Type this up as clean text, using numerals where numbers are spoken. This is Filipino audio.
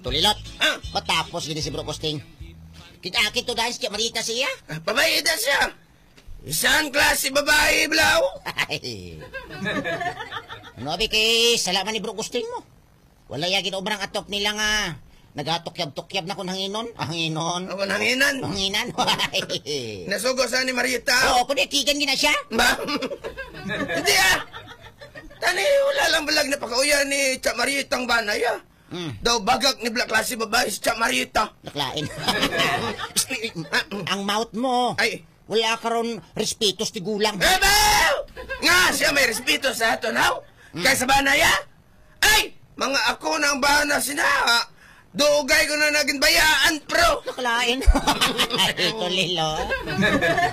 Tulilot. Ah. Matapos gini si Bro Posting. Kita-akit to dahil siya marita siya. Pabayad na siya. Isang klase babae, Blaw. Ay. Ano abi kay salaman ni Bro Posting mo. Wala ya ginobrang atop nila nga. Nagatukyab-tukyab na kung hanginon. Hanginon. Ako nanginan. Hanginan. Nasugo sa ni Marieta. Oo, kundi kigan gina siya. Ba? Hindi Tani, wala lang balag na pakauyan ni Cha Marieta ang banay Daw bagag ni Black klase babae si Cha Marieta. Naklain. Ang mouth mo. Ay. Wala ka ron respetos ti gulang. Ebaw! Nga siya may respeto sa ato now. Kaya sa banay Ay! Mga ako na ang bana sina. Dugay ko na naging bayaan, pro. Naklain. Ito lilo.